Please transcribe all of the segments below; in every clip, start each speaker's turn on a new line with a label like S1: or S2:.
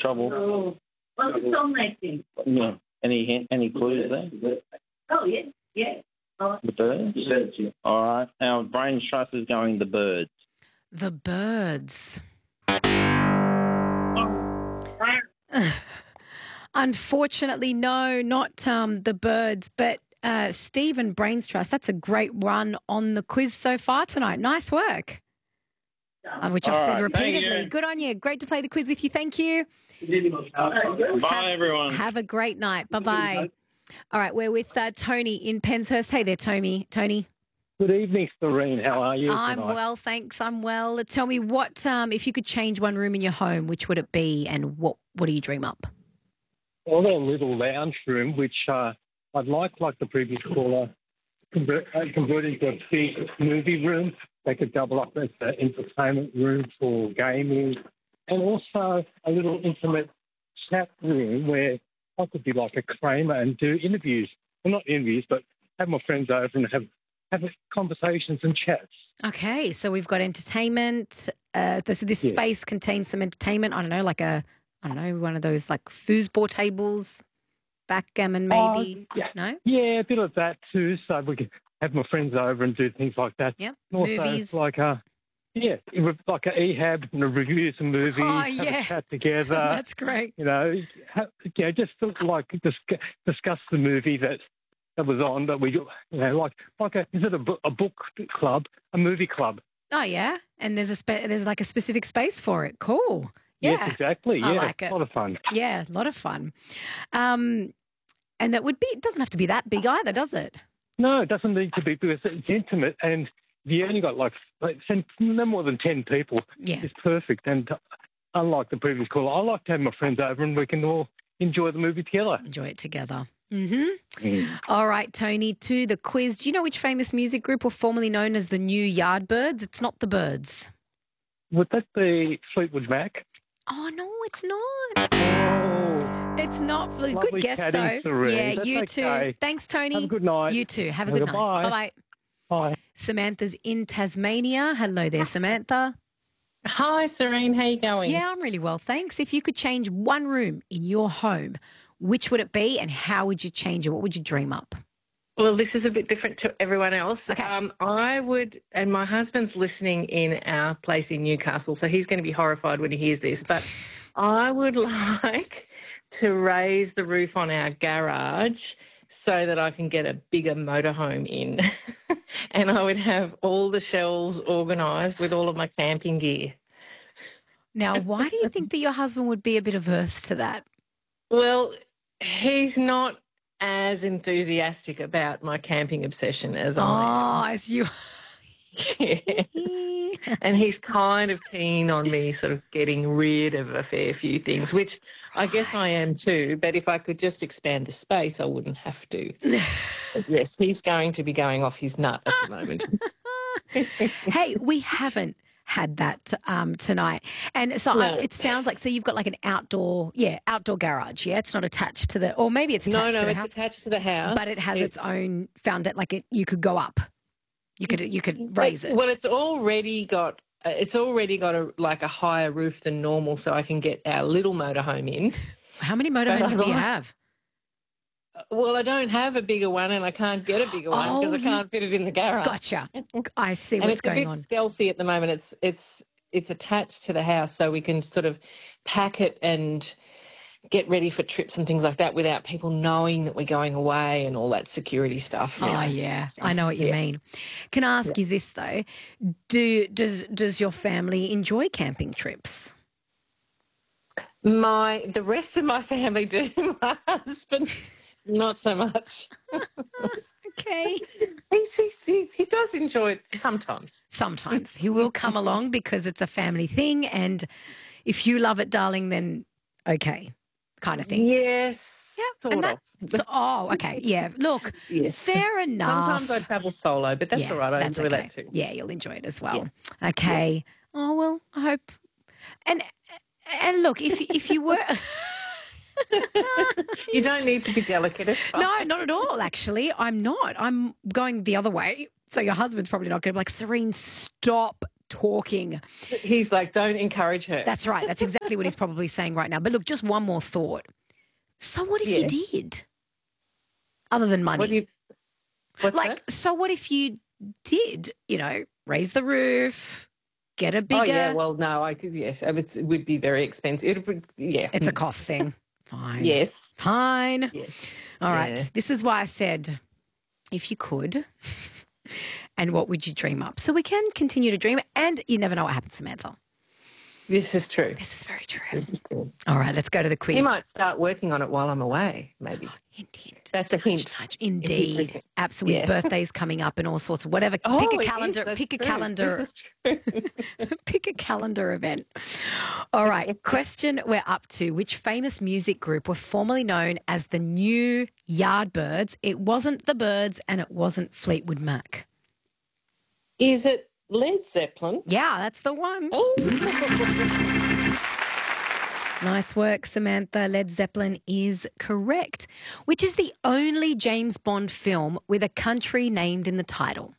S1: trouble.
S2: Oh, what's the song they sing?
S1: Yeah. Any clues there?
S2: Oh, yeah. Oh,
S1: The birds?
S2: the birds, yeah.
S1: All right. Our brains trust is going the birds.
S3: The birds. Unfortunately, no, not the birds, but Stephen Brains Trust. That's a great run on the quiz so far tonight. Nice work. Which I've said repeatedly. Good on you. Great to play the quiz with you. Thank you.
S1: Bye, everyone.
S3: Have a great night. Bye-bye. All right, we're with Tony in Penshurst. Hey there, Tony.
S4: Good evening, Serene. How are you
S3: I'm
S4: tonight?
S3: well, thanks. I'm well. Tell me what, if you could change one room in your home, which would it be, and what do you dream up?
S4: Well, a little lounge room, which I'd like the previous caller, convert into a big movie room. They could double up as an entertainment room for gaming, and also a little intimate chat room where I could be like a Kramer and do interviews. Well, not interviews, but have my friends over and have conversations and chats.
S3: Okay, so we've got entertainment. This space contains some entertainment. I don't know, one of those like foosball tables, backgammon maybe.
S4: Yeah.
S3: No?
S4: Yeah, a bit of that too. So we can have my friends over and do things like that.
S3: Yep.
S4: Also,
S3: Movies.
S4: like like an EHAB and review some movies,
S3: Oh,
S4: have
S3: yeah.
S4: a chat together.
S3: That's great.
S4: Just discuss the movie that was on that we, is it a book club, a movie club?
S3: Oh yeah, and there's like a specific space for it. Cool. Yeah.
S4: Yes, exactly. Yeah,
S3: I like it.
S4: A lot of fun.
S3: Yeah, a lot of fun. And it doesn't have to be that big either, does it?
S4: No, it doesn't need to be because it's intimate and you only got no more than 10 people.
S3: Yeah.
S4: It's perfect. And unlike the previous caller, I like to have my friends over and we can all enjoy the movie together.
S3: Enjoy it together. All right, Tony, to the quiz. Do you know which famous music group were formerly known as the New Yardbirds? It's not the Birds.
S4: Would that be Fleetwood Mac?
S3: Oh, no, it's not.
S4: Oh.
S3: It's not.
S4: Lovely
S3: Good guess,
S4: chatting,
S3: though.
S4: Serene.
S3: Yeah,
S4: That's
S3: you
S4: okay.
S3: too. Thanks, Tony.
S4: Have a good night.
S3: You too. Have a good night. Bye-bye.
S4: Bye.
S3: Samantha's in Tasmania. Hello there, Samantha.
S5: Hi, Serene. How you going?
S3: Yeah, I'm really well, thanks. If you could change one room in your home, which would it be and how would you change it? What would you dream up?
S5: Well, this is a bit different to everyone else.
S3: Okay.
S5: I would, and my husband's listening in our place in Newcastle, so he's going to be horrified when he hears this, but I would like to raise the roof on our garage so that I can get a bigger motorhome in. And I would have all the shelves organised with all of my camping gear.
S3: Now, why do you think that your husband would be a bit averse to that?
S5: Well, he's not as enthusiastic about my camping obsession as I am.
S3: Oh, as you...
S5: Yeah. And he's kind of keen on me sort of getting rid of a fair few things, which I guess I am too. But if I could just expand the space, I wouldn't have to. But yes, he's going to be going off his nut at the moment.
S3: Hey, we haven't had that tonight. And so
S5: No.
S3: it sounds like, so you've got like an outdoor garage, yeah? It's not attached to the, or maybe it's attached to the
S5: it's
S3: house.
S5: attached to the house.
S3: But it has its own you could go up. You could raise it.
S5: Well, it's already got a higher roof than normal, so I can get our little motorhome in.
S3: How many motorhomes do you have?
S5: Well, I don't have a bigger one, and I can't get a bigger one because I can't fit it in the garage.
S3: Gotcha. I see
S5: and
S3: what's
S5: it's
S3: going
S5: a
S3: on.
S5: bit stealthy at the moment. It's attached to the house, so we can sort of pack it and get ready for trips and things like that without people knowing that we're going away and all that security stuff.
S3: Oh, yeah. I know what you mean. Can I ask you this, though? Does your family enjoy camping trips?
S5: The rest of my family do. My husband, not so much.
S3: Okay.
S5: He does enjoy it sometimes.
S3: Sometimes. He will come along because it's a family thing, and if you love it, darling, then okay. Kind of thing.
S5: Yes.
S3: Yeah.
S5: Sort of.
S3: Okay. Yeah. Look, fair enough.
S5: Sometimes I travel solo, but that's all right. I enjoy that too.
S3: Yeah, you'll enjoy it as well.
S5: Yes.
S3: Okay. Yes. Oh, well, I hope. And look, if you were...
S5: You don't need to be delicate. It's fine.
S3: No, not at all, actually. I'm not. I'm going the other way. So your husband's probably not going to be like, Serene, stop talking.
S5: He's like, don't encourage her.
S3: That's right. That's exactly what he's probably saying right now. But look, just one more thought. So what if you did? Other than money.
S5: What's that?
S3: So what if you did, raise the roof, get a bigger...
S5: Oh, yeah, well, no, yes, it would be very expensive.
S3: It's a cost thing. Fine.
S5: Yes.
S3: Fine.
S5: Yes.
S3: All right. This is why I said, if you could, and what would you dream up? So we can continue to dream, and you never know what happens, Samantha.
S5: This is true.
S3: This is very true.
S5: This is true.
S3: All right, let's go to the quiz.
S5: You might start working on it while I'm away, maybe.
S3: Hint.
S5: That's a hint.
S3: Indeed. Absolutely.
S5: Yeah.
S3: Birthdays coming up and all sorts of whatever.
S5: Oh,
S3: pick a
S5: it is.
S3: calendar.
S5: That's
S3: Pick a
S5: true.
S3: calendar.
S5: This is true.
S3: Pick a calendar event. All right. Question we're up to. Which famous music group were formerly known as the New Yardbirds? It wasn't the Birds and it wasn't Fleetwood Mac.
S5: Is it Led Zeppelin?
S3: Yeah, that's the one.
S5: Oh.
S3: Nice work, Samantha. Led Zeppelin is correct. Which is the only James Bond film with a country named in the title?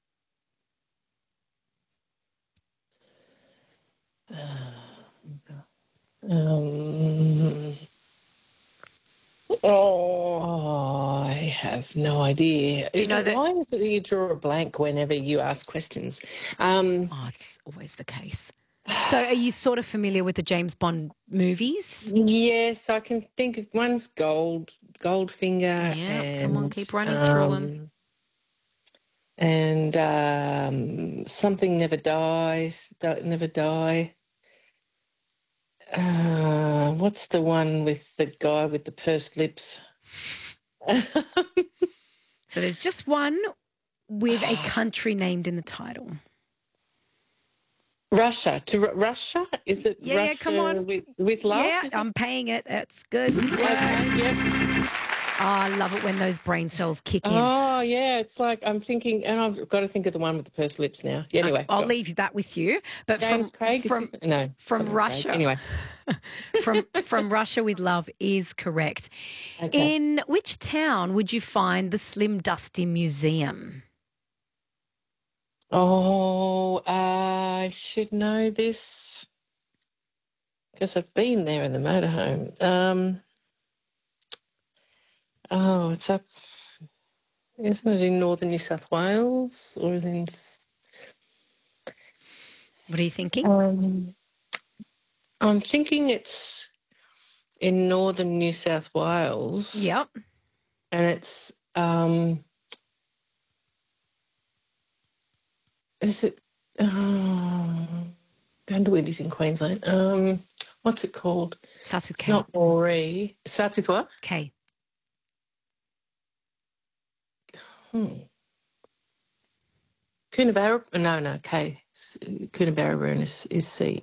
S5: I have no idea. Why is it that you draw a blank whenever you ask questions?
S3: It's always the case. So are you sort of familiar with the James Bond movies?
S5: Yes, I can think of one's Goldfinger.
S3: Yeah,
S5: and,
S3: come on, keep running through them.
S5: And Something Never Dies, Don't Never Die. What's the one with the guy with the pursed lips?
S3: So there's just one with a country named in the title.
S5: Russia. Russia? Is it Russia?
S3: Yeah, come on.
S5: With love?
S3: Yeah, I'm paying it. That's good.
S5: Okay, yep.
S3: Oh, I love it when those brain cells kick in.
S5: Oh, yeah. It's like I'm thinking, and I've got to think of the one with the pursed lips now. Yeah, anyway.
S3: I'll leave that with you. But
S5: James Craig?
S3: From Russia.
S5: Craig. Anyway.
S3: from Russia with Love is correct.
S5: Okay.
S3: In which town would you find the Slim Dusty Museum?
S5: Oh, I should know this because I've been there in the motorhome. It's up. Isn't it in northern New South Wales or is it in?
S3: What are you thinking?
S5: I'm thinking it's in northern New South Wales.
S3: Yep.
S5: And it's is it Gundawilli's in Queensland. What's it called?
S3: Starts with
S5: It's
S3: K.
S5: not Moree. It starts with what?
S3: K.
S5: Coonabarabran. No, K. Coonabarabran is C.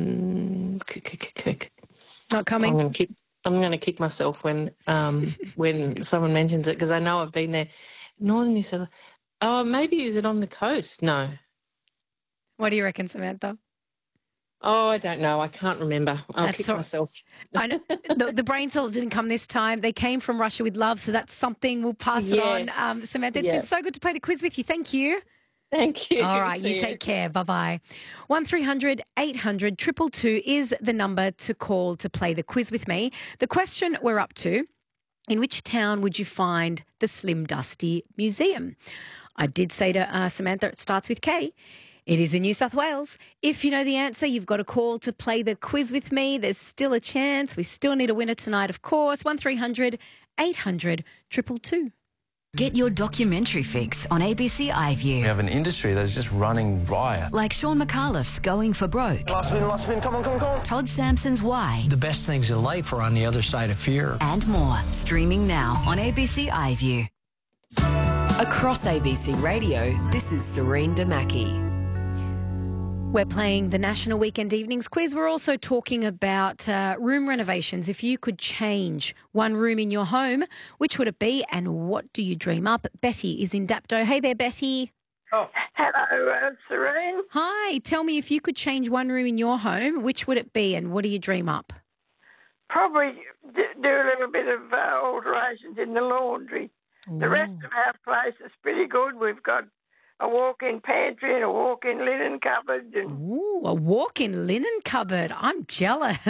S3: Not coming.
S5: I'm going to kick myself when someone mentions it because I know I've been there. Northern New South. Oh, maybe is it on the coast? No.
S3: What do you reckon, Samantha?
S5: Oh, I don't know. I can't remember. I'll kick myself.
S3: I know the brain cells didn't come this time. They came from Russia with Love, so that's something. We'll pass it on. Samantha, it's been so good to play the quiz with you. Thank you.
S5: Thank you.
S3: All right, you take care. Bye-bye. 1300 800 222 is the number to call to play the quiz with me. The question we're up to, in which town would you find the Slim Dusty Museum? I did say to Samantha, it starts with K. It is in New South Wales. If you know the answer, you've got a call to play the quiz with me. There's still a chance. We still need a winner tonight, of course. 1300 800 222.
S6: Get your documentary fix on ABC iView.
S7: We have an industry that's just running riot.
S6: Like Sean McAuliffe's Going for Broke.
S8: Last spin, come on.
S6: Todd Sampson's Why.
S9: The best things in life are on the other side of fear.
S6: And more. Streaming now on ABC iView.
S10: Across ABC Radio, this is Serene Damaki.
S3: We're playing the National Weekend Evenings Quiz. We're also talking about room renovations. If you could change one room in your home, which would it be and what do you dream up? Betty is in Dapto. Hey there, Betty.
S11: Oh, hello, Serene.
S3: Hi. Tell me, if you could change one room in your home, which would it be and what do you dream up?
S11: Probably do a little bit of alterations in the laundry. Ooh. The rest of our place is pretty good. We've got a walk-in pantry and a walk-in linen cupboard. And
S3: Ooh, a walk-in linen cupboard. I'm jealous.